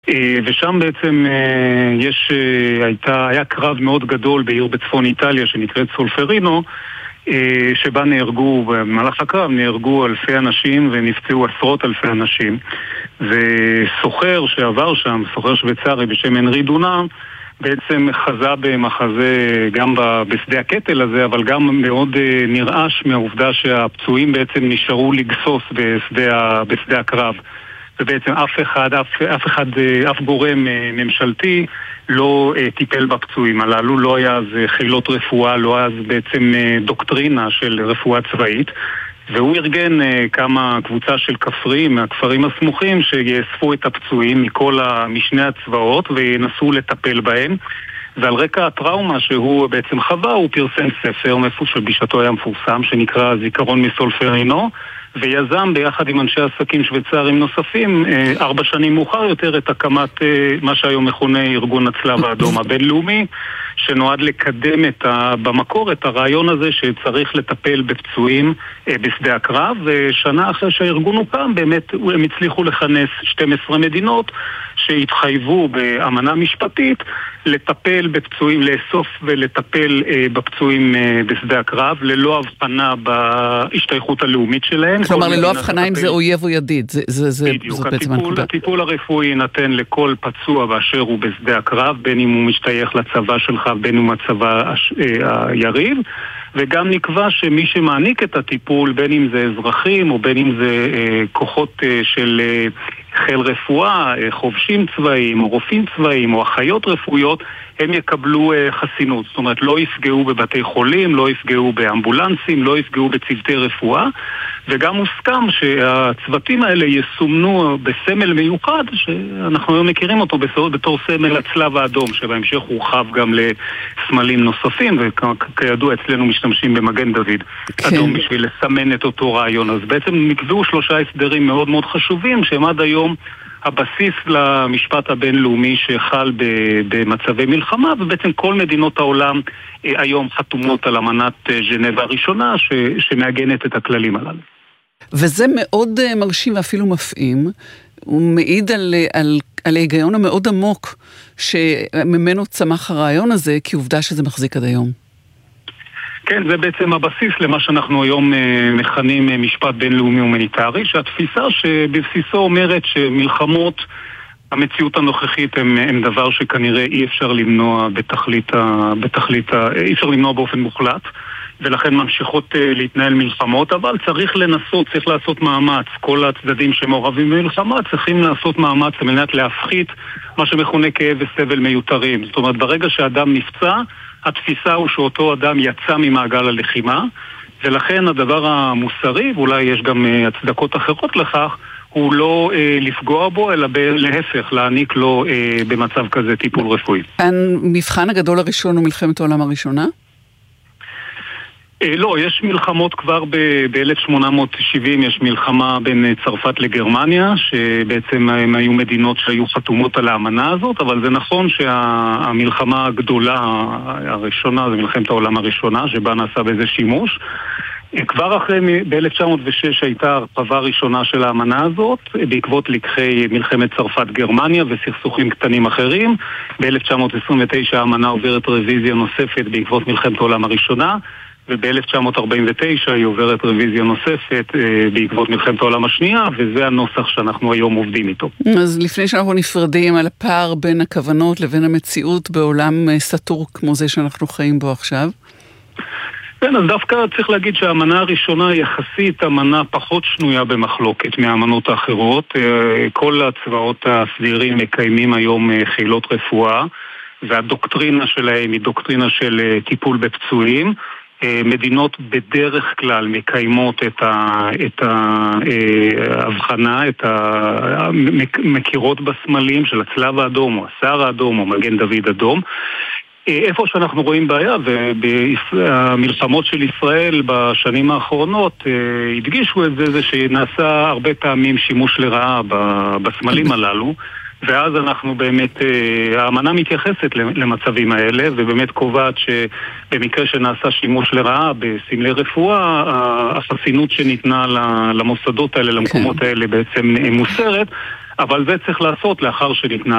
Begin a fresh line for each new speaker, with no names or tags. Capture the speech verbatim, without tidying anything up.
ושם בעצם יש, הייתה, היה קרב מאוד גדול בעיר בצפון איטליה שנקראת סולפרינו, שבה נהרגו, במהלך הקרב נהרגו אלפי אנשים ונפצעו עשרות אלפי אנשים. וסוחר שעבר שם, סוחר שוויצרי בשם הנרי דונאם, בעצם חזה במחזה גם בשדה הקטל הזה, אבל גם מאוד נרעש מהעובדה שהפצועים בעצם נשארו לגסוס בשדה, בשדה הקרב. ובעצם אף אחד, אף, אף אחד, אף גורם ממשלתי לא טיפל בפצועים הללו, לא היה אז חילות רפואה, לא היה אז בעצם דוקטרינה של רפואה צבאית, והוא ארגן כמה קבוצה של כפרים מהכפרים הסמוכים שיאספו את הפצועים מכל משני הצבאות וינסו לטפל בהם, ועל רקע הטראומה שהוא בעצם חווה הוא פרסם ספר שבשעתו היה מפורסם שנקרא זיכרון מסולפרינו, ויזם ביחד עם אנשי עסקים שוויצרים נוספים ארבע שנים מאוחר יותר את הקמת מה שהיום מכונה ארגון הצלב האדום הבינלאומי, שנועד לקדם את ה, במקור את הרעיון הזה שצריך לטפל בפצועים בשדה הקרב. ושנה אחרי שהארגון הוקם באמת הם הצליחו לכנס שתים עשרה מדינות שהתחייבו באמנה משפטית לטפל בפצועים, לאסוף ולטפל בפצועים בשדה הקרב ללא הבחנה בהשתייכות הלאומית שלהם.
כלומר ללא הבחנה אם זה אויב או ידיד, זה, זה, זה,
בדיוק,
זאת בעצם
הטיפול,
הנקודה.
הטיפול הרפואי יינתן לכל פצוע באשר הוא בשדה הקרב, בין אם הוא משתייך לצבא שלך, בין אם הצבא היריב, וגם נקבע שמי שמעניק את הטיפול, בין אם זה אזרחים או בין אם זה כוחות של חיל רפואה, חובשים צבאיים או רופאים צבאיים או אחיות רפואיות, הם יקבלו חסינות. זאת אומרת, לא יפגעו בבתי חולים, לא יפגעו באמבולנסים, לא יפגעו בצוותי רפואה, וגם מוסכם שהצוותים האלה יסומנו בסמל מיוחד, שאנחנו היום מכירים אותו בתור סמל הצלב האדום, שבהמשך הורחב גם לסמלים נוספים, וכידוע אצלנו משתמשים במגן דוד כן. אדום בשביל לסמן את אותו רעיון. אז בעצם נקבעו שלושה הסדרים מאוד מאוד חשובים, שהם עד היום הבסיס למשפט הבינלאומי שחל במצבי מלחמה, ובעצם כל מדינות העולם היום חתומות על אמנת ז'נבה הראשונה שמעגנת את הכללים הללו.
וזה מאוד מרשים ואפילו מפעים, הוא מעיד על, על, על ההיגיון המאוד עמוק שממנו צמח הרעיון הזה, כי עובדה שזה מחזיק עד היום.
כן, זה בעצם הבסיס למה שאנחנו היום מכנים משפט בינלאומי הומניטרי, שהתפיסה שבבסיסו אומרת שמלחמות, המציאות הנוכחית הם, הם דבר שכנראה אי אפשר למנוע בתכלית ה, בתכלית ה, אי אפשר למנוע באופן מוחלט, ולכן ממשיכות להתנהל מלחמות, אבל צריך לנסות, צריך לעשות מאמץ. כל הצדדים שמעורבים במלחמה צריכים לעשות מאמץ על מנת להפחית מה שמכונה כאב וסבל מיותרים. זאת אומרת, ברגע שאדם נפצע, התפיסה הוא שאותו אדם יצא ממעגל הלחימה, ולכן הדבר המוסרי, ואולי יש גם הצדקות אחרות לכך, הוא לא אה, לפגוע בו, אלא ב- להפך, להעניק לו אה, במצב כזה טיפול רפואי.
המבחן הגדול הראשון הוא מלחמת העולם הראשונה?
אה, לא, יש מלחמות כבר ב-אלף שמונה מאות שבעים, יש מלחמה בין צרפת לגרמניה, שבעצם הם היו מדינות שהיו חתומות על האמנה הזאת, אבל זה נכון שהמלחמה הגדולה הראשונה, זה מלחמת העולם הראשונה, שבה נעשה בזה שימוש. כבר אחרי, ב-אלף תשע מאות ושש הייתה הרחבה ראשונה של האמנה הזאת, בעקבות לקחי מלחמת צרפת-גרמניה וסכסוכים קטנים אחרים. ב-אלף תשע מאות עשרים ותשע האמנה עוברת רוויזיה נוספת בעקבות מלחמת העולם הראשונה, וב-אלף תשע מאות ארבעים ותשע היא עוברת רוויזיה נוספת בעקבות מלחמת העולם השנייה, וזה הנוסח שאנחנו היום עובדים איתו.
אז לפני שאנחנו נפרדים על הפער בין הכוונות לבין המציאות בעולם סתור כמו זה שאנחנו חיים בו עכשיו,
כן, אז דווקא צריך להגיד שהאמנה הראשונה יחסית אמנה פחות שנויה במחלוקת מהאמנות האחרות. כל הצבאות הסדירים מקיימים היום חילות רפואה, והדוקטרינה שלהם היא דוקטרינה של טיפול בפצועים. מדינות בדרך כלל מקיימות את ההבחנה, את המכירות בסמלים של הצלב האדום או הסהר האדום או מגן דוד אדום. איפה שאנחנו רואים בעיה, ובמלחמות של ישראל בשנים האחרונות הדגישו את זה, זה שנעשה הרבה פעמים שימוש לרעה בסמלים הללו, ואז אנחנו באמת, האמנה מתייחסת למצבים האלה, ובאמת קובעת שבמקרה שנעשה שימוש לרעה בסמלי רפואה, החסינות שניתנה למוסדות האלה, למקומות האלה בעצם מוסרת, אבל זה צריך לעשות לאחר שניתנה